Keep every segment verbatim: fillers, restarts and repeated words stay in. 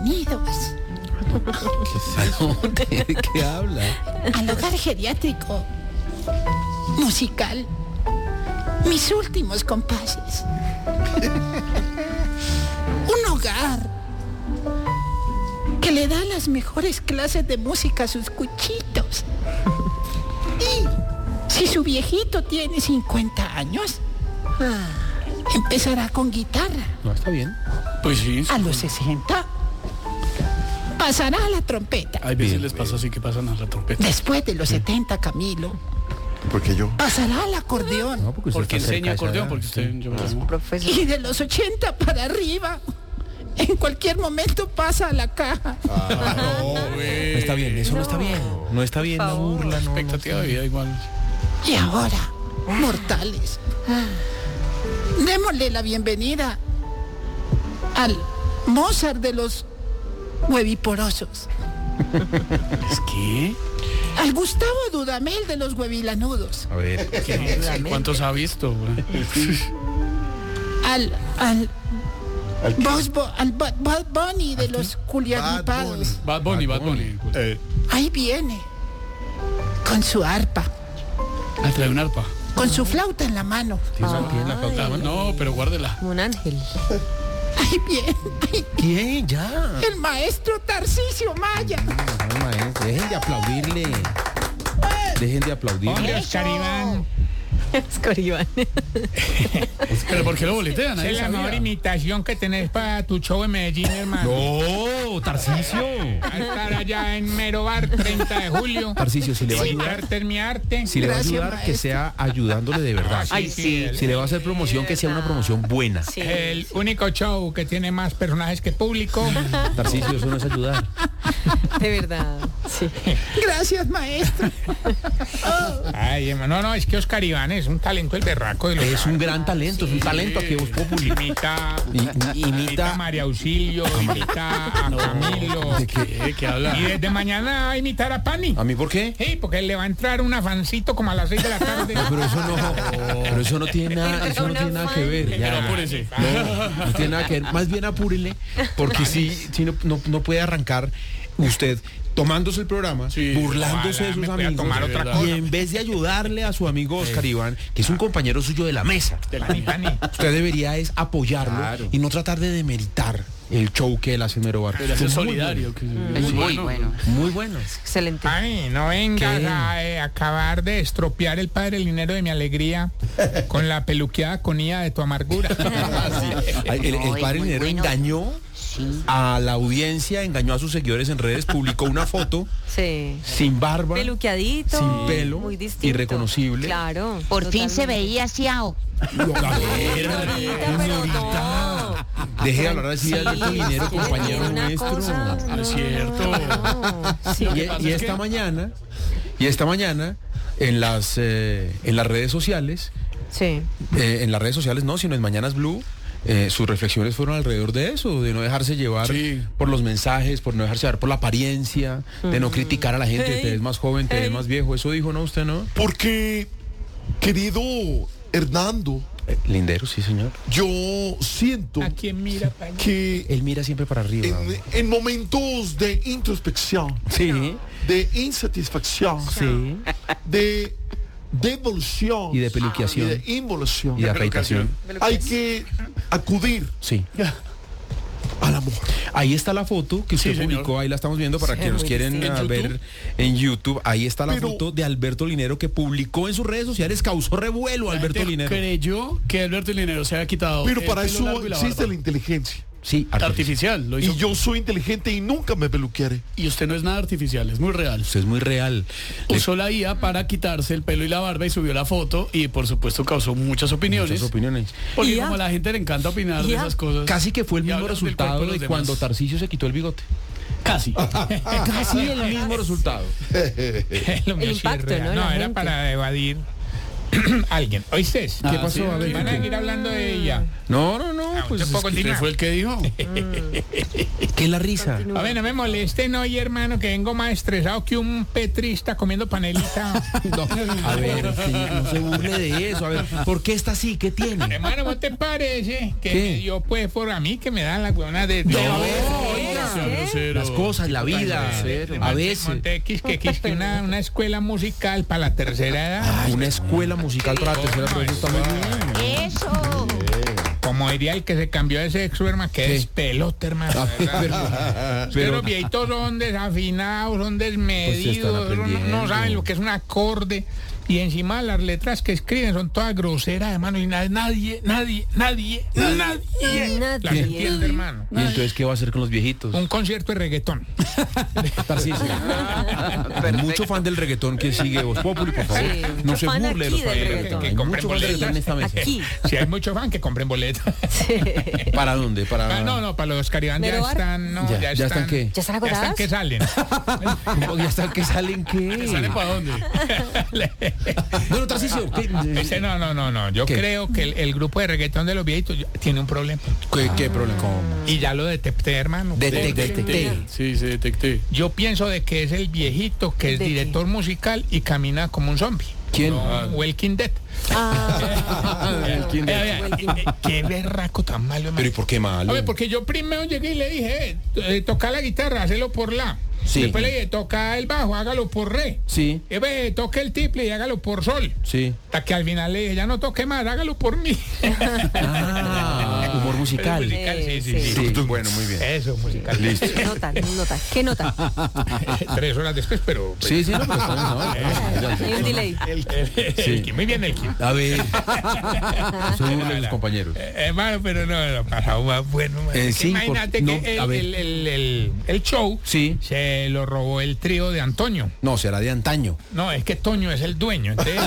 bienvenidos. ¿A dónde? ¿De qué habla? Al hogar geriátrico musical. Mis últimos compases. Un hogar que le da las mejores clases de música a sus cuchitos. Y si su viejito tiene cincuenta años, empezará con guitarra. No, está bien. Pues sí. A los sesenta pasará a la trompeta. Hay veces les pasa así que pasan a la trompeta. Después de los setenta, Camilo, Porque yo. pasará al acordeón. No, porque usted Porque está cerca enseña de esa acordeón, edad. porque usted... Sí. yo me llamo. Profesor. Y de los ochenta para arriba, en cualquier momento pasa a la caja. No está bien, eso no, está bien. No está bien la favor. burla, no. Expectativa de vida igual. Y ahora, mortales, démosle la bienvenida al Mozart de los hueviporosos, ¿Es qué? al Gustavo Dudamel de los huevilanudos, A ver, ¿Cuántos ha visto? güey? al, al, ¿Al qué? Buzz Bo- al Bad, Bad Bunny de los culiagripados. Bad Bunny, Bad Bunny. Eh, Ahí viene, con su arpa, Ah, trae un arpa. con su flauta en la mano. tiene la flauta. Ah, no, pero guárdela. Como un ángel. Ahí viene, ahí, ¿Quién? Ya. el maestro Tarcisio Maya. No, maestro, dejen de aplaudirle. Dejen de aplaudirle. Oscar Iván, Oscar Iván. ¿Pero por qué lo boletean? esa es la mejor imitación que tenés para tu show en Medellín, hermano. No, Tarcisio. A estar allá en Mero Bar, treinta de julio. Tarcisio, si le va a ayudar, Imitarte en mi arte. si le va a Gracias, ayudar, que maestro. sea ayudándole de verdad. Ay, sí. Si le va a hacer promoción, que sea una promoción buena. Sí. El único show que tiene más personajes que público. Tarcisio, eso no es ayudar. De verdad. Sí. Gracias, maestro. Ay, hermano, no, no, es que Oscar Iván es un talento el berraco de los Es un gran talento, es un talento a que vos populi. Imita, Y- imita imita- a María Auxilio, imita a Camilo. ¿De qué? ¿Qué, qué habla? Y desde mañana va a imitar a Pani. ¿A mí por qué? Sí, porque le va a entrar un afancito como a las seis de la tarde. Pero eso no, pero eso no tiene nada, eso no tiene nada que ver. Pero Ya. apúrese. No, no tiene nada que ver. Más bien apúrele, porque si, si no, no, no puede arrancar usted tomándose el programa, Sí, burlándose ojalá de sus me pueda amigos, tomar otra y cosa. en vez de ayudarle a su amigo Oscar Iván, que es un compañero suyo de la mesa, De la Pani. usted debería es apoyarlo Claro. y no tratar de demeritar el show que él hace en Mero Bar. Debería ser Es muy solidario. que- Es muy bueno. bueno, Muy bueno. Excelente. Ay, no vengas ¿Qué? a eh, acabar de estropear el padre Linero de mi alegría con la peluqueada conía de tu amargura. Ay, El, el No, es padre muy Linero bueno. engañó Sí. a la audiencia, engañó a sus seguidores en redes, publicó una foto Sí. sin barba, Peluqueadito. sin pelo, Muy distinto. irreconocible. Claro. Por fin se totalmente. veía siao. Señorita, deje de hablar así de Alberto Linero, compañero Una nuestro. cosa, No es cierto. no. Sí. Y, y esta mañana, y esta mañana, en las eh, en las redes sociales, Sí. eh, en las redes sociales no, sino en Mañanas Blue, eh, sus reflexiones fueron alrededor de eso, de no dejarse llevar Sí. por los mensajes, por no dejarse llevar por la apariencia, de no criticar a la gente, te ves más joven, te ves más viejo. Eso dijo, ¿no? Usted, ¿no? Porque, querido Hernando, Eh, Lindero, sí, señor. yo siento ¿A quién mira, Pani? que Él mira siempre para arriba. en, en momentos de introspección, Sí, de insatisfacción, sí. de devolución Y de peluqueación. y de involución, Y de afeitación. hay que acudir Sí. al amor. Ahí está la foto que usted Sí, señor. publicó, ahí la estamos viendo para Sí, que nos muy quieren distinto. ah, ¿En ver YouTube? en YouTube. Ahí está la Pero- foto de Alberto Linero que publicó en sus redes sociales, causó revuelo Alberto Gente Linero. creyó que Alberto Linero se había quitado. Pero el para pelo eso largo y la existe barba. la inteligencia. Sí, Artificial, lo hizo. Y yo soy inteligente y nunca me peluquearé. Y usted no es nada artificial, es muy real. Usted es muy real. Le- Usó la I A para quitarse el pelo y la barba y subió la foto y por supuesto causó muchas opiniones. Muchas opiniones. Porque ¿Y como A? a la gente le encanta opinar de ¿Y A? esas cosas. Casi que fue el y mismo hablan del resultado cuerpo de de los cuando demás. Tarcisio se quitó el bigote. Casi. Casi el mismo resultado. Lo mío sí es impacto, real. ¿no? No, La era gente. para evadir alguien. ¿Oíste? Ah, ¿Qué pasó? sí, A ver, ¿Van a seguir hablando de ella? No, no, no, Ah, pues ¿usted puede es que- ¿Usted fue el que dijo? ¿qué es la risa? A ver, no me molesten hoy, hermano, que vengo más estresado que un petrista comiendo panelita. No, a ver, sí, no se burle de eso. A ver, ¿por qué está así? ¿Qué tiene? Hermano, ¿no te parece que ¿Qué? me dio pues por a mí que me da la huevona de... No, de- oiga, grosero. las cosas, la vida, a veces. Montex, que quisque una, una escuela musical para la tercera edad. Ah, una escuela musical para la tercera edad, eso está muy bien. Eso. Como diría el que se cambió de sexo, hermano, que Sí. es pelota, hermano. A ver, pero- Pero pero- los viejitos son desafinados, son desmedidos, Pues sí, están no, no aprendiendo. saben lo que es un acorde. Y encima las letras que escriben son todas groseras, hermano. Y na- nadie, nadie, nadie, nadie las Nadie. entiende, hermano. ¿Y entonces qué va a hacer con los viejitos? Un concierto de reggaetón. Tarcisio. Mucho fan del reggaetón que sigue Voz Populi, por favor. Sí, no mucho se fan burle de los aquí del fans del reggaetón. reggaetón. Que Hay compren mucho fan del reggaetón en esta mesa. Aquí. Si hay mucho fan, que compren boletas. Sí. ¿Para dónde? Para... Ah, no, no, para los Caribán ya ¿Mero bar? están, no, Ya, ya, ¿ya están qué? ¿Ya están Ya agotadas? están que salen. ¿Cómo? ¿Ya están que salen qué? ¿Sale para dónde? Bueno, Tarcisio, ¿qué, Ese, no, no, no, no. Yo ¿Qué? creo que el, el grupo de reggaetón de los viejitos ya- tiene un problema. qué, qué problema? Y ya lo detecté, hermano. Detecté. Sí, se detecté. Yo pienso de que es el viejito que es ¿De qué? director musical y camina como un zombie. ¿Quién? No, Walking Dead. Ah, El King de- Eh, eh, eh, qué berraco tan malo, hermano. Pero ¿y por qué malo? A ver, porque yo primero llegué y le dije, eh, eh, toca la guitarra, hazlo por la. Sí. Después le dije, toca el bajo, hágalo por re. Sí, Y ve, toque el triple y hágalo por sol. sí. Hasta que al final le dije, ya no toque más, hágalo por mí. Ah, humor musical. Musical, sí, sí, Eh, sí. Sí, bueno, muy bien. Eso, musical. Listo. nota, nota. ¿Qué nota? Tres horas después, pero... pues, Sí, sí, no, pero está bien, ¿no? Hay un delay. Elkin, muy bien, Elkin. A ver, se burlen los compañeros. Eh, Hermano, pero no, no pasado más bueno. man. Eh, Es que sí, imagínate por- que no, a el, ver. el, el, el- el show Sí. se lo robó el trío de Antonio. No, será de antaño. No, es que Toño es el dueño. Entonces,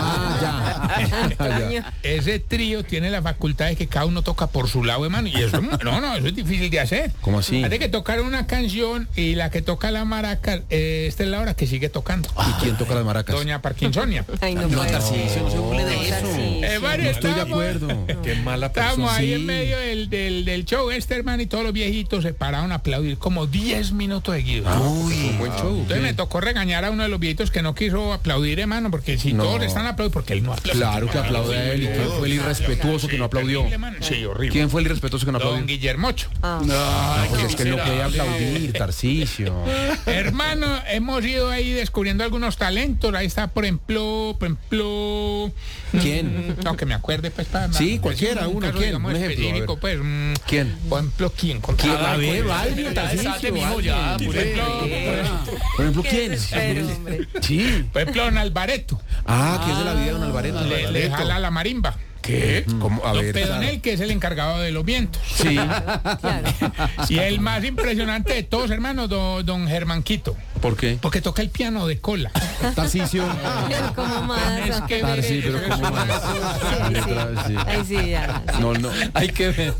Ah, ya. Antonio. ese trío tiene la facultad de que cada uno toca por su lado, hermano. Y eso, no, no, eso es difícil de hacer. ¿Cómo así? Hay que tocar una canción y la que toca la maraca, eh, esta es la hora que sigue tocando. ¿Y quién toca las maracas? Doña Parkinsonia. Ay, no, No, puedo. Tarcisio, no se burle de eso. Tarcisio. Eh, Mario, No estoy de estábamos- acuerdo. Qué mala Estábamos persona. ahí Sí. en medio del, del, del show este, hermano, y todos los viejitos se pararon a aplaudir como diez minutos seguidos. Uy, buen show. Entonces me tocó regañar a uno de los viejitos que no quiso aplaudir, hermano, porque si No. todos están aplaudiendo, porque él no aplaudió. Claro que aplaude a él. ¿Y quién fue el irrespetuoso que no aplaudió? Terrible, hermano. Sí, horrible. ¿Quién fue el irrespetuoso que no Don aplaudió? Guillermocho. Ah. No, pues es que él no puede aplaudir, Tarcisio. Hermano, hemos ido ahí descubriendo algunos talentos. Ahí está, por ejemplo, por ejemplo... ¿Quién? No, que me acuerde, pues, para... Sí, para- cualquiera, un uno, caso, ¿quién? digamos, Un ejemplo, a ver. específico, pues... mm, ¿Quién? Por ejemplo, ¿quién? ¿Quién? A ver, alguien, Ya Tarcisio, desate, mijo, ya, alguien. Por ejemplo, por ejemplo, Por ejemplo, Qué ¿quién? desespero, hombre. Sí. por ejemplo, don Alvareto. Ah, que es de la vida de don Alvareto. Le, le jala la marimba. ¿Qué? ¿Cómo? A Don ver. Pedonel, que es el encargado de los vientos. Sí. Claro. Y el más impresionante de todos, hermano, don, don Germanquito. ¿Por qué? Porque toca el piano de cola. Tarcisio. Pero como más. Tienes que ver Tarcisio, eso, pero ¿cómo más? Sí, sí. Ahí sí, ya. No, no. Hay que ver.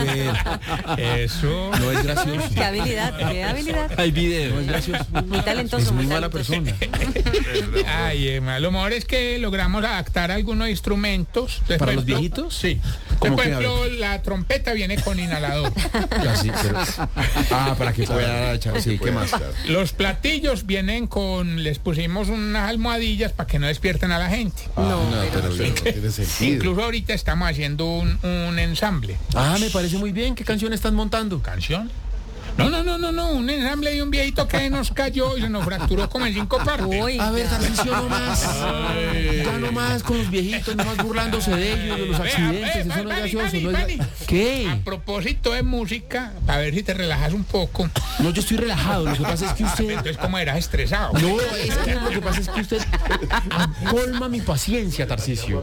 A ver. Eso. No es gracioso. Qué habilidad, qué habilidad. Hay video. No es gracioso. Muy talentoso. Es muy muy mala talentoso. persona. Ay, Emma, lo mejor es que logramos adaptar algunos instrumentos. Entonces, ¿Para por los ejemplo, viejitos? Sí. ¿Cómo Por que? A ejemplo, la trompeta viene con inhalador. Así, pero... Ah, para que pueda echar. Sí, ¿qué más? Los platillos vienen con, les pusimos unas almohadillas para que no despierten a la gente. No, Pero eso no tiene sentido. Incluso ahorita estamos haciendo un, un ensamble. Ah, me parece muy bien. ¿Qué canción están montando? ¿Canción? No, no, no, no, no, un ensamble de un viejito que nos cayó y se nos fracturó como en cinco partes. Uy, A ver, ya. Tarcisio, no más. Ya no más con los viejitos, no más burlándose de ellos, de los Vea, accidentes. ve, Eso no es Vani, gracioso. Vani, no es gra- Vani. ¿Qué? A propósito de música, para ver si te relajas un poco. No, yo estoy relajado. Lo que pasa es que usted... Entonces, ¿cómo eras estresado? No, es que lo que pasa es que usted colma mi paciencia, Tarcisio.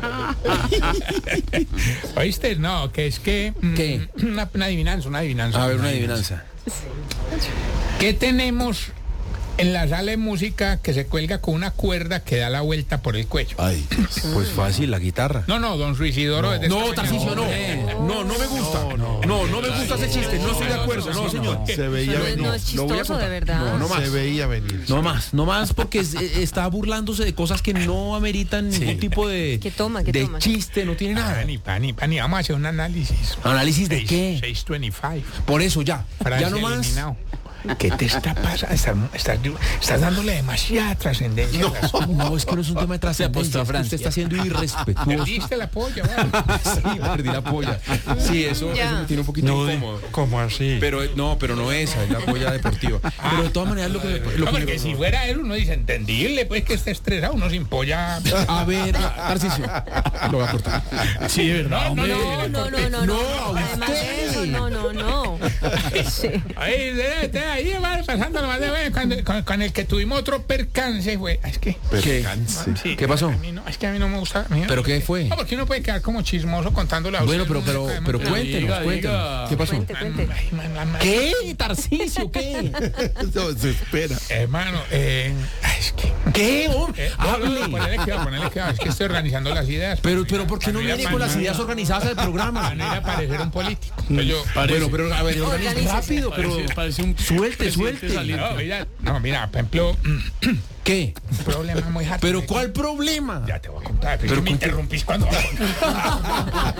¿Oíste? No, que es que... mm, ¿Qué? Una, una adivinanza, una adivinanza. A ver, una adivinanza. ¿Qué tenemos en la sala de música que se cuelga con una cuerda que da la vuelta por el cuello? Ay, Pues fácil, la guitarra. No, no, don Suicidoro. desde No, esta Tarcisio, no. mañana. No, no me gusta. No, no me gusta ese chiste. No estoy de acuerdo. No, señor. se veía No, no venir. es lo voy a chistoso, de contar. verdad. No, no más. Se veía venir. No más, no más porque es- eh, está burlándose de cosas que no ameritan ningún tipo de, ¿Qué toma, qué de toma? chiste, no tiene nada. Pani, pani, pani, vamos a hacer un análisis. ¿Análisis de qué? seiscientos veinticinco. Por eso ya, Francia ya no más. eliminado. ¿Qué te está pasando? Estás, estás, estás dándole demasiada trascendencia. a las- No, es que no es un tema de trascendencia, es que usted está siendo irrespetuoso. Perdiste la polla, ¿vale? Sí, perdí la polla. Sí, eso, Ya. eso me tiene un poquito incómodo. ¿Cómo así? Pero no, pero no esa, es la polla deportiva. Pero de todas maneras lo que me- lo No, que porque me- si fuera él, uno dice, entendible, pues que esté estresado, uno sin polla. A ver, Tarcisio, lo voy a cortar. Sí, de verdad, No, hombre. No, no, no, no, no. Además de eso, no, no, no. Sí. Ahí, de- de- ahí va pasando lo más de bueno, cuando- con, con el que tuvimos otro percance, fue. Es que. ¿Qué? sí, ¿Qué pasó? a mí no, es que a mí no me gusta. a mí- ¿Pero qué fue? No, porque uno puede quedar como chismoso contándole a Bueno, usted, pero, uno pero, cae pero muy- cuéntenos, Diga, cuéntenos. diga. ¿Qué pasó? Cuente, cuente. Ay, man, man, man. ¿Qué? Tarcisio, ¿qué? No, se espera. Hermano, eh, ay, es que. ¿Qué? hombre? Eh, no, no, no, Hable. ponele cuidado, ponele cuidado, es que estoy organizando las ideas. Pero, pero ¿por qué no Para ir a- viene con las para ir a- ideas organizadas del programa? Para no ir a parecer un político. Entonces yo, Parece. Bueno, pero a ver, organiza Organícese. rápido, pero Parece, parece un suelte, presidente suelte. saliente. no, mira, no, mira, por ejemplo, ¿Qué? un problema muy harto. ¿Pero cuál problema? Ya te voy a contar, pero, Pero me cuente- interrumpís cuando voy a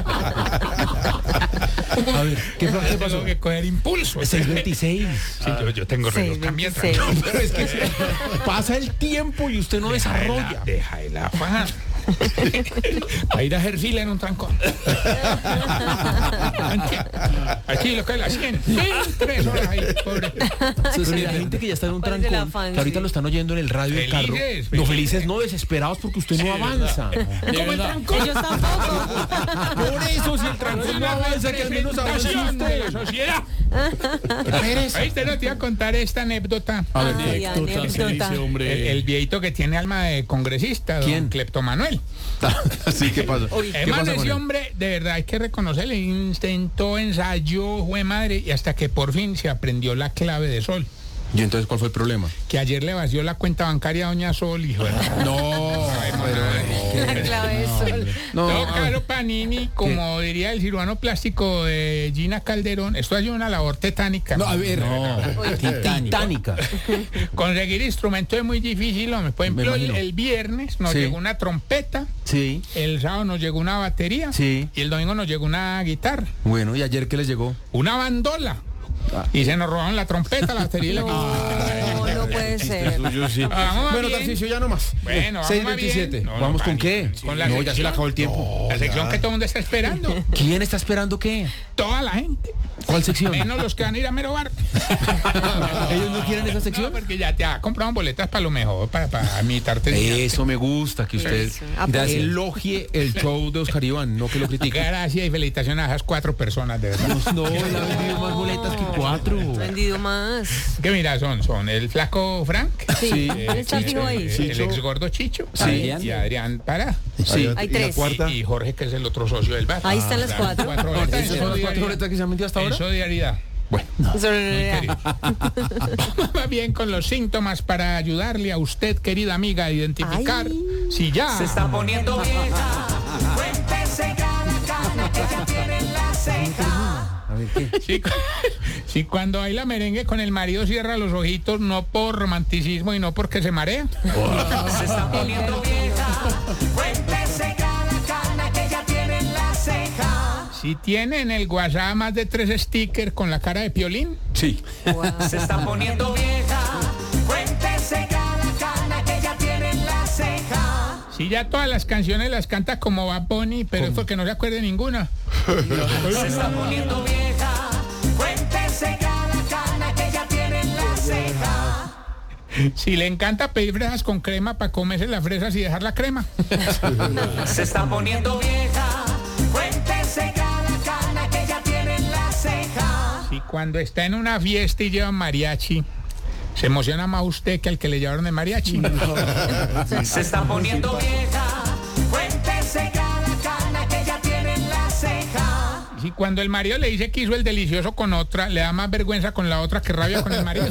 contar. A ver, ¿qué, qué Tengo pasó? que coger impulso. seis veintiséis. Sí, yo, yo tengo reloj también. seis tranquilo. Pero es que pasa el tiempo y usted no Deja de la- desarrolla. Deja de la faja. A ir a hacer fila en un trancón. Aquí lo que es la cien. Sí, tres horas ahí, pobre. Pero ni la gente que ya está en un Parece la trancón, fan, que ahorita sí. lo están oyendo en el radio del carro. Felices, No, felices. felices, no, desesperados porque usted no avanza. Como el trancón. Ellos tampoco. Por eso, si el trancón no avanza, que al menos avance Presentación de la usted. sociedad. Ahí te no te iba a contar esta anécdota. A ver, Ay, Anécdota, se anécdota. dice, hombre. El, el viejito que tiene alma de congresista, don ¿Quién? Clepto Manuel. Sí, ¿qué pasa? Uy. ¿Qué Hermano, pasa con ese él? hombre, de verdad, hay que reconocerle, intentó, ensayó, fue madre, y hasta que por fin se aprendió la clave de Sol. ¿Y entonces cuál fue el problema? Que ayer le vació la cuenta bancaria a Doña Sol y joder. No, La clave de sol. no, Todo a ver. Caro Panini, como diría el cirujano plástico de Gina Calderón, esto ha sido una labor tetánica. No, a ver, titánica. Conseguir instrumentos es muy difícil, hombre. Por Me ejemplo, el, imagino. el viernes nos Sí. llegó una trompeta, Sí, el sábado nos llegó una batería Sí. y el domingo nos llegó una guitarra, bueno, ¿y ayer qué les llegó? una bandola. Y se nos robaron la trompeta, la batería y la guitarra. No, no puede ser. Yo sí. Ah, vamos Bueno, bien. Tarcisio, ya nomás. Bueno, vamos seis más veintisiete. bien. No, no, ¿Vamos con Pani, qué? con la No, ya se sección. le acabó el tiempo. La sección que todo el mundo está esperando. ¿Quién está esperando qué? Toda la gente. ¿Cuál sección? Menos los que van a ir a Mero Bar. ¿Ellos no quieren esa No, sección? porque ya te ha comprado boletas para lo mejor, para, para imitarte. Eso me gusta, que usted Eso, apoye. elogie el show de Oscar Iván, no que lo critique. Gracias y felicitaciones a esas cuatro personas, de verdad. No, él ha vendido más boletas que cuatro. Vendido más. Que mira, son, son el flaco Frank, Sí. Sí. Él está fijo ahí. eh, el ex gordo Chicho Sí. y Adrián Pará. Sí. Hay ¿Y la tres. cuarta? Y, y Jorge, que es el otro socio del bar. Ahí están las Claro, cuatro. cuatro boletas en ¿Esas son las cuatro solidaridad. boletas que se han vendido hasta En ahora? solidaridad. Bueno, Solidaridad. Vamos bien con los síntomas para ayudarle a usted, querida amiga, a identificar Ay. si ya se está poniendo vieja. Cuéntese cada cana que ya tiene en la ceja. a ver qué. Si, cu- si cuando baila merengue con el marido cierra los ojitos, no por romanticismo y no porque se marea. Se está poniendo vieja. Cuéntese cada cana que ya tiene en la ceja. Si tiene en el WhatsApp más de tres stickers con la cara de Piolín. Sí. Se está poniendo vieja. Cuéntese cada cana que ya tiene en la ceja. Si ya todas las canciones las canta como Bad Bunny, pero es porque no se acuerde ninguna. Se está poniendo vieja. Cuéntese cada cana que ya tiene en la ceja. Si le encanta pedir fresas con crema para comerse las fresas y dejar la crema. Se está poniendo vieja. Cuéntese cada cana que ya tiene en la ceja. Si cuando está en una fiesta y lleva mariachi, se emociona más usted que al que le llevaron el mariachi. Se está poniendo vieja. Cuéntese cada cana que ya tiene en la ceja. Si cuando el marido le dice que hizo el delicioso con otra, le da más vergüenza con la otra que rabia con el marido.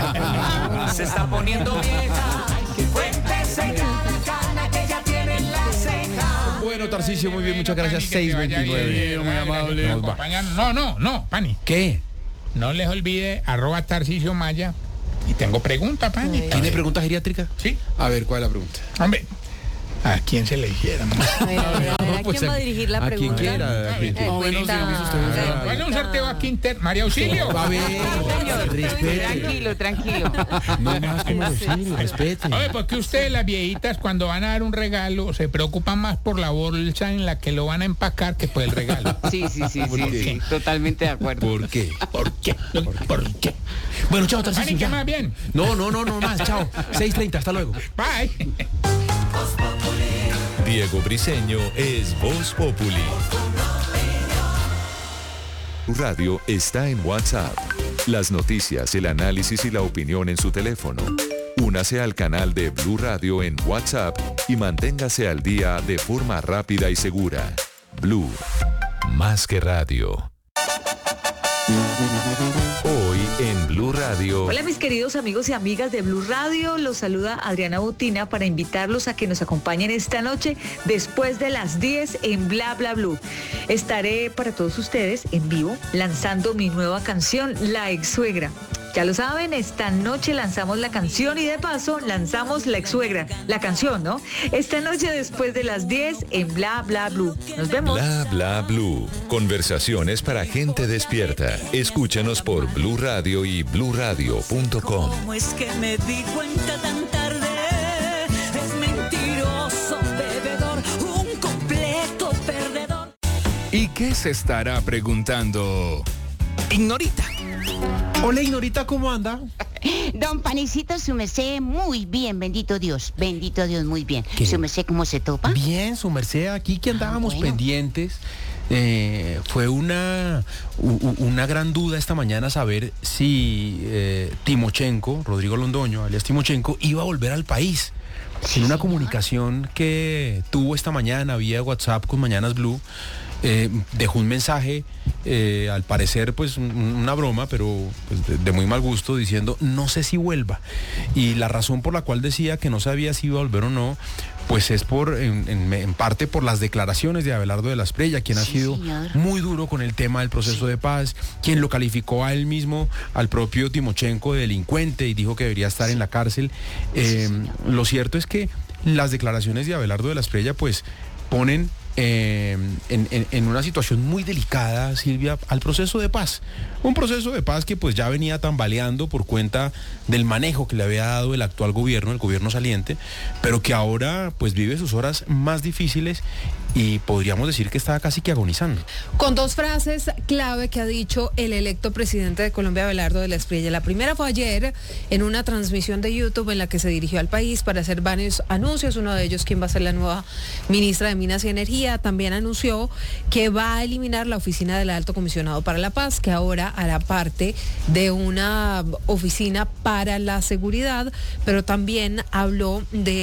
Se está poniendo vieja. Cuéntese cada cana que ya tiene en la ceja. Bueno, Tarcisio, muy bien, muchas gracias. Pani, que te vaya seis veintinueve. bien, muy amable. Nos va. No, no, no, Pani. ¿Qué? No les olvide, arroba Tarcisio Maya. Y tengo pregunta, Pani. Ay. ¿Tiene pregunta geriátrica? Sí. A ver, ¿cuál es la pregunta? Hombre, ¿A quién se le hiciera? A ver, a ver, a ver, ¿a Pues quién va a dirigir la a quien pregunta? quiera, Prieto. Eh, Ah, bueno, sí, cuenta, usted me sabe. cuenta. Bueno, un sorteo aquí inter... María Auxilio. A ver, Señor, respete. tranquilo, tranquilo. No más como auxilio, respete. Oye, porque ustedes las viejitas cuando van a dar un regalo se preocupan más por la bolsa en la que lo van a empacar que por el regalo. Sí, sí, sí, sí, sí, totalmente de acuerdo. ¿Por qué? ¿Por qué? ¿Por qué? Bueno, chao, Tarcisio, Marica, ya. más bien. No, no, no, no más, chao. seis treinta, hasta luego. Bye. Diego Briseño es Voz Populi. Radio está en WhatsApp. Las noticias, el análisis y la opinión en su teléfono. Únase al canal de Blue Radio en WhatsApp y manténgase al día de forma rápida y segura. Blue, más que radio. Hoy en Blue Radio. Hola mis queridos amigos y amigas de Blue Radio, los saluda Adriana Botina para invitarlos a que nos acompañen esta noche después de las diez en Bla Bla Blue. Estaré para todos ustedes en vivo lanzando mi nueva canción, La Ex Suegra. Ya lo saben, esta noche lanzamos la canción y de paso lanzamos La Ex Suegra, la canción, ¿no? Esta noche después de las diez en Bla Bla Blue. Nos vemos. Bla Bla Blue. Conversaciones para gente despierta. Escúchanos por Blue Radio y blue radio punto com. ¿Cómo es que me di cuenta tan tarde? Es mentiroso, bebedor, un completo perdedor. ¿Y qué se estará preguntando Ignorita? Hola, Ignorita, ¿cómo anda? Don Panecito, su merced, muy bien, bendito Dios, bendito Dios, muy bien. ¿Qué? ¿Su merced cómo se topa? Bien, su merced, aquí que andábamos Ah, bueno. pendientes. Eh, fue una, u- una gran duda esta mañana saber si eh, Timochenko, Rodrigo Londoño, alias Timochenko, iba a volver al país. Sí, En una señor. comunicación que tuvo esta mañana vía WhatsApp con Mañanas Blue, eh, dejó un mensaje, eh, al parecer pues un- una broma, pero pues, de, de muy mal gusto, diciendo no sé si vuelva. Y la razón por la cual decía que no sabía si iba a volver o no, pues es por en, en- en parte por las declaraciones de Abelardo de la Espriella, quien ha Sí, sido señor. muy duro con el tema del proceso de paz, quien lo calificó a él mismo, al propio Timochenko, de delincuente y dijo que debería estar en la cárcel. Eh, lo cierto es que las declaraciones de Abelardo de la Espriella pues ponen eh, en, en- en una situación muy delicada, Silvia, al proceso de paz. Un proceso de paz que pues ya venía tambaleando por cuenta del manejo que le había dado el actual gobierno, el gobierno saliente, pero que ahora pues vive sus horas más difíciles y podríamos decir que está casi que agonizando. Con dos frases clave que ha dicho el electo presidente de Colombia, Abelardo de la Espriella. La primera fue ayer en una transmisión de YouTube en la que se dirigió al país para hacer varios anuncios, uno de ellos quién va a ser la nueva ministra de Minas y Energía. También anunció que va a eliminar la oficina del Alto Comisionado para la Paz, que ahora hará parte de una oficina para la seguridad, pero también habló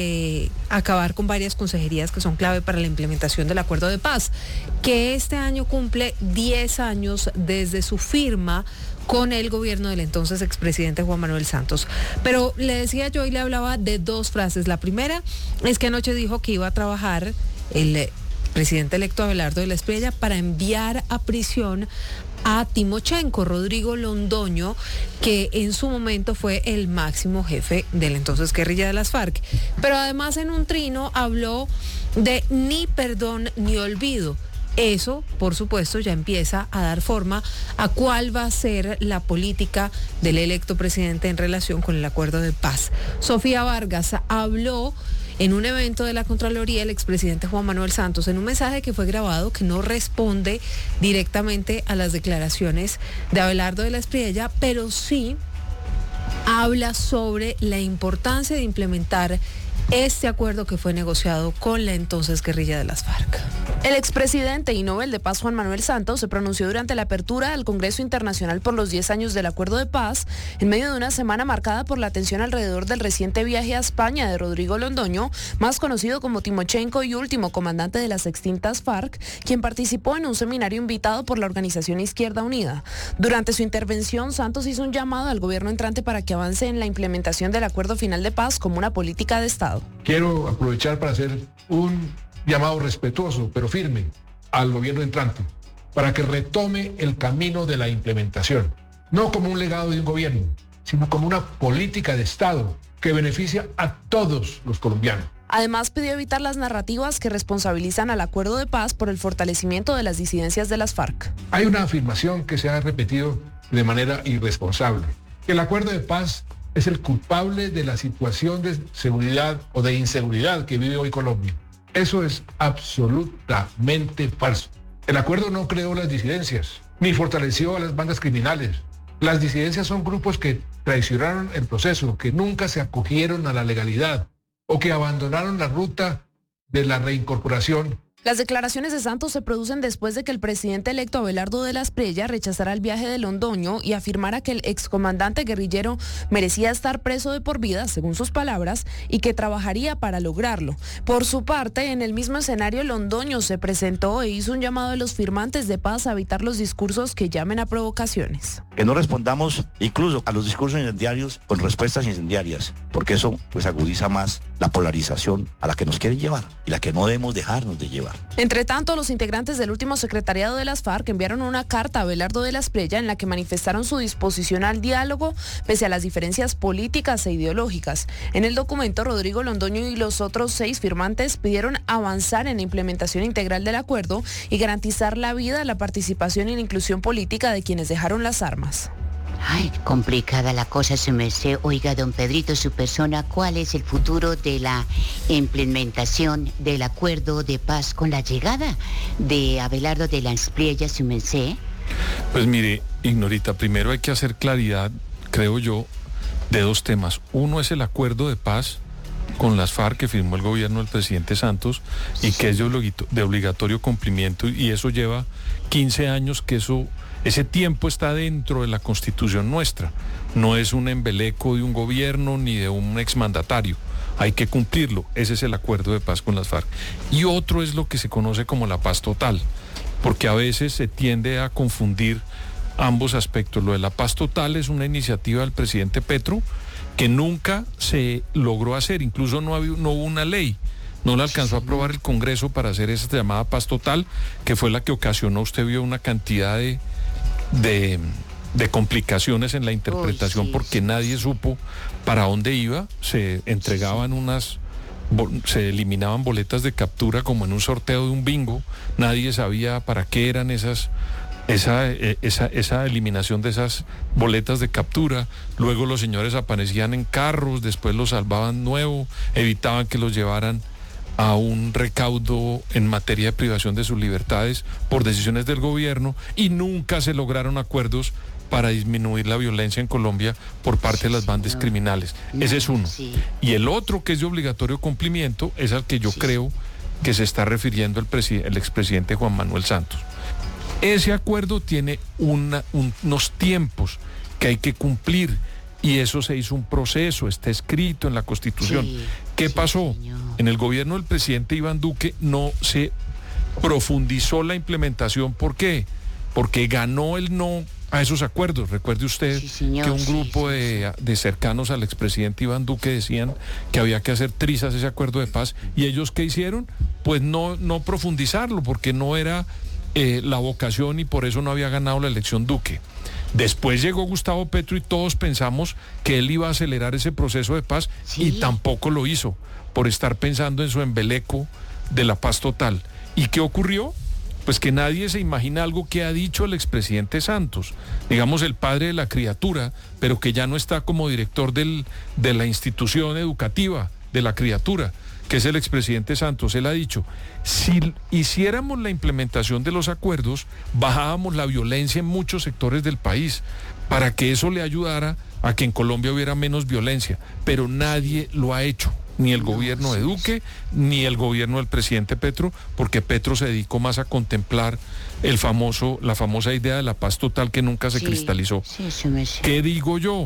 de acabar con varias consejerías que son clave para la implementación del acuerdo de paz, que este año cumple diez años desde su firma con el gobierno del entonces expresidente Juan Manuel Santos. Pero le decía yo y le hablaba de dos frases. La primera es que anoche dijo que iba a trabajar el presidente electo Abelardo de la Espriella para enviar a prisión a Timochenko, Rodrigo Londoño, que en su momento fue el máximo jefe del entonces guerrilla de las FARC. Pero además en un trino habló de ni perdón ni olvido. Eso, por supuesto, ya empieza a dar forma a cuál va a ser la política del electo presidente en relación con el acuerdo de paz. Sofía Vargas habló en un evento de la Contraloría, el expresidente Juan Manuel Santos, en un mensaje que fue grabado que no responde directamente a las declaraciones de Abelardo de la Espriella, pero sí habla sobre la importancia de implementar este acuerdo que fue negociado con la entonces guerrilla de las FARC. El expresidente y Nobel de Paz Juan Manuel Santos se pronunció durante la apertura del Congreso Internacional por los diez años del Acuerdo de Paz, en medio de una semana marcada por la atención alrededor del reciente viaje a España de Rodrigo Londoño, más conocido como Timochenko y último comandante de las extintas FARC, quien participó en un seminario invitado por la organización Izquierda Unida. Durante su intervención, Santos hizo un llamado al gobierno entrante para que avance en la implementación del Acuerdo Final de Paz como una política de Estado. Quiero aprovechar para hacer un llamado respetuoso, pero firme, al gobierno entrante, para que retome el camino de la implementación, no como un legado de un gobierno, sino como una política de Estado que beneficia a todos los colombianos. Además, pidió evitar las narrativas que responsabilizan al acuerdo de paz por el fortalecimiento de las disidencias de las FARC. Hay una afirmación que se ha repetido de manera irresponsable, que el acuerdo de paz es el culpable de la situación de seguridad o de inseguridad que vive hoy Colombia. Eso es absolutamente falso. El acuerdo no creó las disidencias, ni fortaleció a las bandas criminales. Las disidencias son grupos que traicionaron el proceso, que nunca se acogieron a la legalidad o que abandonaron la ruta de la reincorporación. Las declaraciones de Santos se producen después de que el presidente electo Abelardo de la Espriella rechazara el viaje de Londoño y afirmara que el excomandante guerrillero merecía estar preso de por vida, según sus palabras, y que trabajaría para lograrlo. Por su parte, en el mismo escenario, Londoño se presentó e hizo un llamado a los firmantes de paz a evitar los discursos que llamen a provocaciones. Que no respondamos incluso a los discursos incendiarios con respuestas incendiarias, porque eso pues agudiza más la polarización a la que nos quieren llevar y la que no debemos dejarnos de llevar. Entre tanto, los integrantes del último secretariado de las FARC enviaron una carta a Abelardo de la Espriella en la que manifestaron su disposición al diálogo pese a las diferencias políticas e ideológicas. En el documento, Rodrigo Londoño y los otros seis firmantes pidieron avanzar en la implementación integral del acuerdo y garantizar la vida, la participación y la inclusión política de quienes dejaron las armas. Ay, complicada la cosa, su merced. Oiga, don Pedrito, su persona, ¿cuál es el futuro de la implementación del acuerdo de paz con la llegada de Abelardo de la Espriella, su merced? Pues mire, Ignorita, primero hay que hacer claridad, creo yo, de dos temas. Uno es el acuerdo de paz con las FARC que firmó el gobierno del presidente Santos y que es de, obligatorio, de obligatorio cumplimiento, y eso lleva quince años que eso... Ese tiempo está dentro de la Constitución nuestra, no es un embeleco de un gobierno ni de un exmandatario, hay que cumplirlo, ese es el acuerdo de paz con las FARC. Y otro es lo que se conoce como la paz total, porque a veces se tiende a confundir ambos aspectos. Lo de la paz total es una iniciativa del presidente Petro que nunca se logró hacer, incluso no, había, no hubo una ley. No la alcanzó a aprobar el Congreso para hacer esa llamada paz total, que fue la que ocasionó, usted vio una cantidad de... De, de complicaciones en la interpretación. Uy, sí, porque sí, nadie supo para dónde iba, se entregaban unas, se eliminaban boletas de captura como en un sorteo de un bingo, nadie sabía para qué eran esas, esa, esa, esa eliminación de esas boletas de captura, luego los señores aparecían en carros, después los salvaban nuevo, evitaban que los llevaran a un recaudo en materia de privación de sus libertades por decisiones del gobierno, y nunca se lograron acuerdos para disminuir la violencia en Colombia por parte de las bandas criminales. Ese es uno. Y el otro, que es de obligatorio cumplimiento, es al que yo creo que se está refiriendo el, presi- el expresidente Juan Manuel Santos. Ese acuerdo tiene una, un, unos tiempos que hay que cumplir, y eso se hizo un proceso, está escrito en la Constitución. Sí, ¿Qué sí, pasó? Señor. En el gobierno del presidente Iván Duque no se profundizó la implementación. ¿Por qué? Porque ganó el no a esos acuerdos. Recuerde usted sí, señor, que un grupo sí, de, de cercanos al expresidente Iván Duque decían que había que hacer trizas ese acuerdo de paz, y ellos ¿qué hicieron? Pues no, no profundizarlo, porque no era eh, la vocación, y por eso no había ganado la elección Duque. Después llegó Gustavo Petro y todos pensamos que él iba a acelerar ese proceso de paz, ¿sí? Y tampoco lo hizo, por estar pensando en su embeleco de la paz total. ¿Y qué ocurrió? Pues que nadie se imagina algo que ha dicho el expresidente Santos, digamos el padre de la criatura, pero que ya no está como director del, de la institución educativa de la criatura, que es el expresidente Santos. Él ha dicho, si hiciéramos la implementación de los acuerdos, bajábamos la violencia en muchos sectores del país, para que eso le ayudara a que en Colombia hubiera menos violencia, pero nadie lo ha hecho, ni el gobierno de Duque, ni el gobierno del presidente Petro, porque Petro se dedicó más a contemplar el famoso, la famosa idea de la paz total que nunca se sí, cristalizó. Sí, sí, sí. ¿Qué digo yo?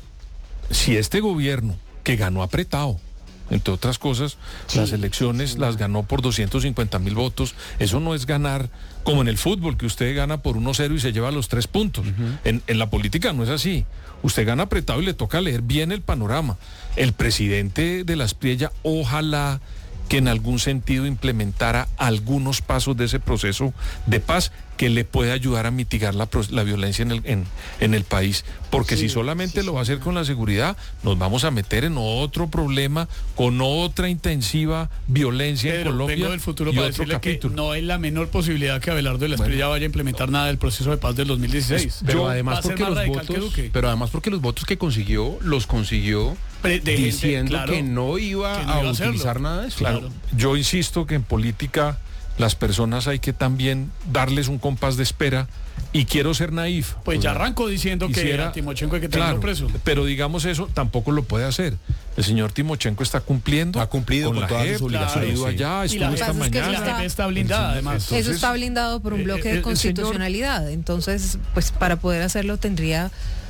Si este gobierno, que ganó apretado, entre otras cosas, sí, las elecciones sí, las ganó por doscientos cincuenta mil votos. Eso no es ganar como en el fútbol, que usted gana por uno cero y se lleva los tres puntos. Uh-huh. En, en la política no es así. Usted gana apretado y le toca leer bien el panorama. El presidente de la Espriella, ojalá que en algún sentido implementara algunos pasos de ese proceso de paz que le puede ayudar a mitigar la, la violencia en el, en, en el país. Porque sí, si solamente sí, lo va a hacer con la seguridad, nos vamos a meter en otro problema, con otra intensiva violencia Pedro, en Colombia. Vengo del futuro y para otro decirle capítulo. que no hay la menor posibilidad que Abelardo de la Espriella bueno. vaya a implementar nada del proceso de paz del dos mil dieciséis. Pero Yo, además porque los votos, pero además porque los votos que consiguió, los consiguió de diciendo gente, claro, que no iba que no a iba utilizar a nada de eso. Claro. Claro. Yo insisto que en política las personas hay que también darles un compás de espera, y quiero ser naif. Pues ya arrancó diciendo quisiera, que a Timochenko hay que tenerlo claro, preso. Pero digamos eso, tampoco lo puede hacer. El señor Timochenko está cumpliendo. Ha cumplido con, con todas sus obligaciones. Claro, sí. allá, estuvo esta mañana. La J P está blindada, además. Entonces, eso está blindado por un bloque eh, de constitucionalidad. Señor... Entonces, pues para poder hacerlo tendría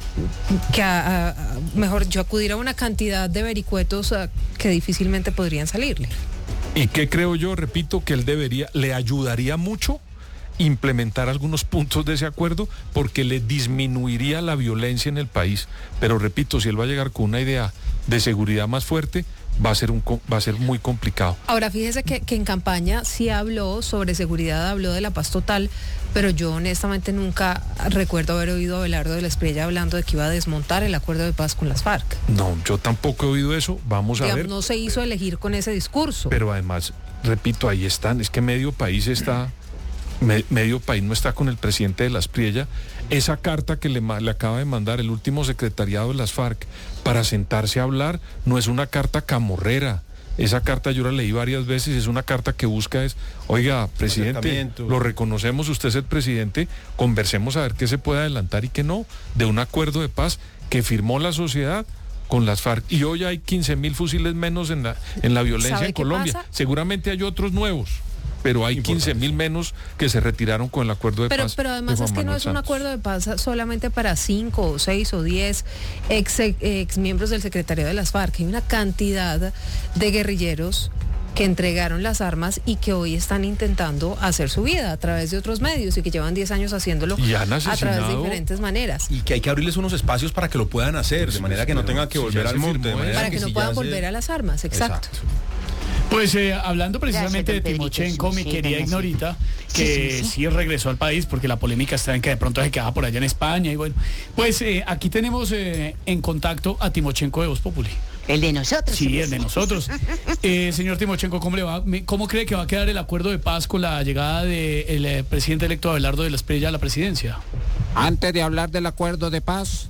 que, a, a, mejor yo acudir a una cantidad de vericuetos a, que difícilmente podrían salirle. ¿Y qué creo yo? Repito, que él debería, le ayudaría mucho implementar algunos puntos de ese acuerdo, porque le disminuiría la violencia en el país. Pero repito, si él va a llegar con una idea de seguridad más fuerte, va a ser un va a ser muy complicado. Ahora fíjese que, que en campaña sí habló sobre seguridad, habló de la paz total, pero yo honestamente nunca recuerdo haber oído a Abelardo de la Espriella hablando de que iba a desmontar el acuerdo de paz con las FARC. No, yo tampoco he oído eso. Vamos a Digamos, ver. No se hizo elegir con ese discurso. Pero además, repito, ahí están. Es que medio país está, me, medio país no está con el presidente de la Espriella. Esa carta que le, le acaba de mandar el último secretariado de las FARC para sentarse a hablar no es una carta camorrera. Esa carta yo la leí varias veces, es una carta que busca es, oiga, presidente, lo reconocemos, usted es el presidente, conversemos a ver qué se puede adelantar y qué no, de un acuerdo de paz que firmó la sociedad con las FARC. Y hoy hay quince mil fusiles menos en la, en la violencia en Colombia. Pasa? Seguramente hay otros nuevos, pero hay quince mil menos que se retiraron con el acuerdo de pero, paz. Pero además es que Manuel no es Santos. Un acuerdo de paz solamente para cinco o seis o diez ex, ex miembros del secretariado de las FARC. Hay una cantidad de guerrilleros que entregaron las armas y que hoy están intentando hacer su vida a través de otros medios y que llevan diez años haciéndolo a través de diferentes maneras. Y que hay que abrirles unos espacios para que lo puedan hacer, de manera que no tengan que volver al monte. Para que, que no si puedan volver se... a las armas, exacto. exacto. Pues eh, hablando precisamente Gracias, de Timochenko, mi querida Ignorita, que sí, sí, sí. sí regresó al país porque la polémica está en que de pronto se quedaba por allá en España y bueno, pues eh, aquí tenemos eh, en contacto a Timochenko de Voz Populi. El de nosotros. Sí, el de nosotros. Eh, señor Timochenko, ¿cómo le va? ¿Cómo cree que va a quedar el acuerdo de paz con la llegada del eh, presidente electo Abelardo de la Espriella a la presidencia? Antes de hablar del acuerdo de paz,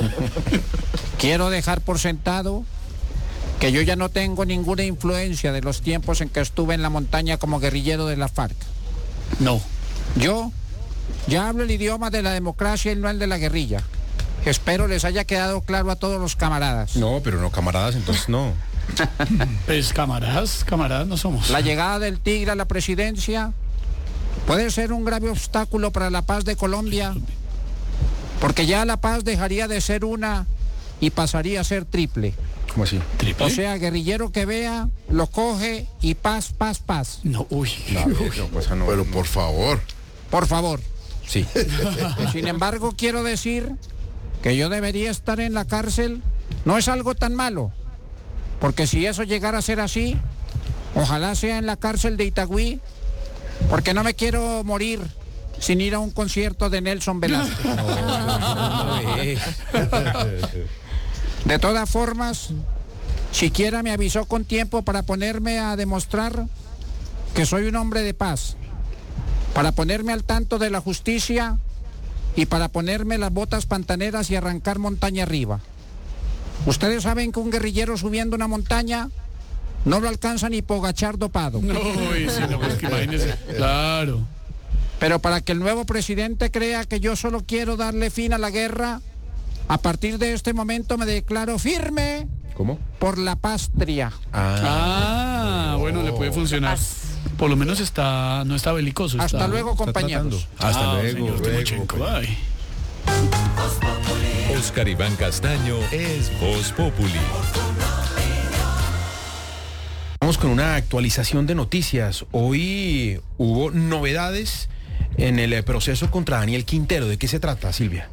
quiero dejar por sentado que yo ya no tengo ninguna influencia de los tiempos en que estuve en la montaña como guerrillero de la FARC. No. Yo ya hablo el idioma de la democracia y no el de la guerrilla. Espero les haya quedado claro a todos los camaradas. No, pero no camaradas, entonces no. Pues camaradas, camaradas no somos. La llegada del Tigre a la presidencia puede ser un grave obstáculo para la paz de Colombia, porque ya la paz dejaría de ser una y pasaría a ser triple. ¿Cómo así? ¿Triple? O sea, guerrillero que vea, lo coge y paz, paz, paz. No, uy. No, no, pues, no, pero por favor. Por favor. Sí. Sin embargo, quiero decir que yo debería estar en la cárcel. No es algo tan malo, porque si eso llegara a ser así, ojalá sea en la cárcel de Itagüí, porque no me quiero morir sin ir a un concierto de Nelson Velázquez. No, no, no, de todas formas, siquiera me avisó con tiempo para ponerme a demostrar que soy un hombre de paz, para ponerme al tanto de la justicia y para ponerme las botas pantaneras y arrancar montaña arriba. Ustedes saben que un guerrillero subiendo una montaña no lo alcanza ni Pogachar dopado. No, sí, no, pues que imagínese. Claro. Pero para que el nuevo presidente crea que yo solo quiero darle fin a la guerra, a partir de este momento me declaro firme. ¿Cómo? Por la patria. Ah, ah bueno, oh. le puede funcionar. Por lo menos está, no está belicoso. Hasta está, luego, compañeros. Hasta ah, luego. Señor Timochenko, bye. Oscar Iván Castaño es Voz Populi. Vamos con una actualización de noticias. Hoy hubo novedades en el proceso contra Daniel Quintero. ¿De qué se trata, Silvia?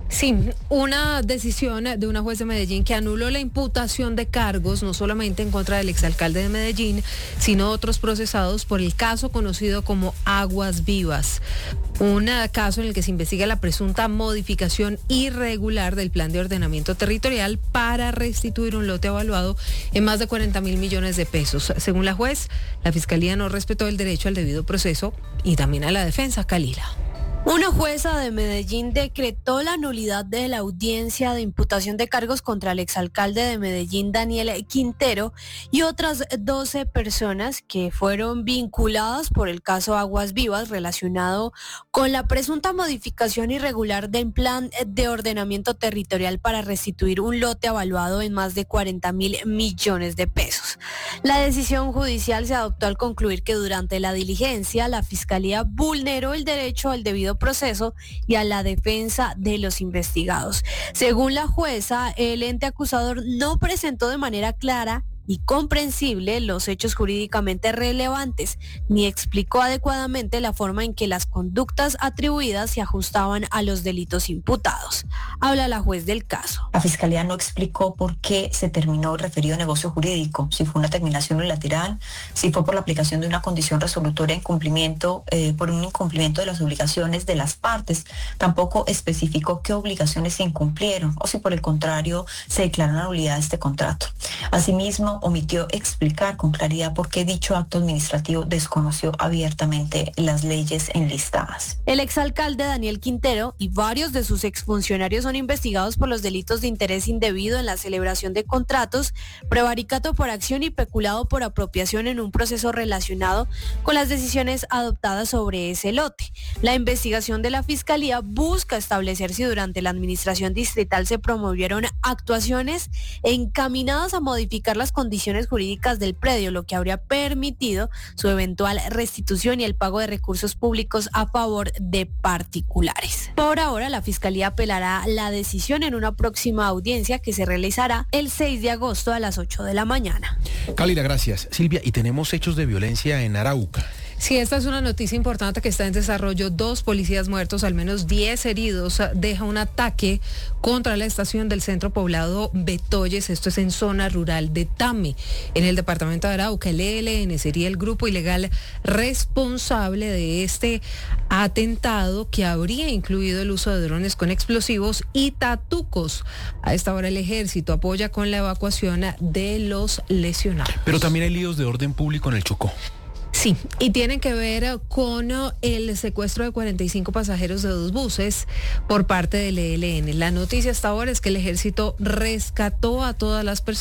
Sí, una decisión de una juez de Medellín que anuló la imputación de cargos, no solamente en contra del exalcalde de Medellín, sino otros procesados por el caso conocido como Aguas Vivas. Un caso en el que se investiga la presunta modificación irregular del plan de ordenamiento territorial para restituir un lote evaluado en más de cuarenta mil millones de pesos. Según la juez, la Fiscalía no respetó el derecho al debido proceso y también a la defensa. Calila. Una jueza de Medellín decretó la nulidad de la audiencia de imputación de cargos contra el exalcalde de Medellín, Daniel Quintero, y otras doce personas que fueron vinculadas por el caso Aguas Vivas relacionado con la presunta modificación irregular del plan de ordenamiento territorial para restituir un lote evaluado en más de cuarenta mil millones de pesos. La decisión judicial se adoptó al concluir que durante la diligencia la Fiscalía vulneró el derecho al debido proceso y a la defensa de los investigados. Según la jueza, el ente acusador no presentó de manera clara y comprensible los hechos jurídicamente relevantes, ni explicó adecuadamente la forma en que las conductas atribuidas se ajustaban a los delitos imputados. Habla la juez del caso. La Fiscalía no explicó por qué se terminó el referido negocio jurídico, si fue una terminación unilateral, si fue por la aplicación de una condición resolutoria en cumplimiento, eh, por un incumplimiento de las obligaciones de las partes. Tampoco especificó qué obligaciones se incumplieron o si por el contrario se declaró la nulidad de este contrato. Asimismo, omitió explicar con claridad por qué dicho acto administrativo desconoció abiertamente las leyes enlistadas. El exalcalde Daniel Quintero y varios de sus exfuncionarios son investigados por los delitos de interés indebido en la celebración de contratos, prevaricato por acción y peculado por apropiación en un proceso relacionado con las decisiones adoptadas sobre ese lote. La investigación de la Fiscalía busca establecer si durante la administración distrital se promovieron actuaciones encaminadas a modificar las condiciones jurídicas del predio, lo que habría permitido su eventual restitución y el pago de recursos públicos a favor de particulares. Por ahora, la Fiscalía apelará la decisión en una próxima audiencia que se realizará el seis de agosto a las ocho de la mañana. Cálida, gracias. Silvia, y tenemos hechos de violencia en Arauca. Sí, esta es una noticia importante que está en desarrollo. Dos policías muertos, al menos diez heridos. Deja un ataque contra la estación del centro poblado Betoyes. Esto es en zona rural de Tame, en el departamento de Arauca. El E L N sería el grupo ilegal responsable de este atentado, que habría incluido el uso de drones con explosivos y tatucos. A esta hora el ejército apoya con la evacuación de los lesionados. Pero también hay líos de orden público en el Chocó. Sí, y tienen que ver con el secuestro de cuarenta y cinco pasajeros de dos buses por parte del E L N. La noticia hasta ahora es que el ejército rescató a todas las personas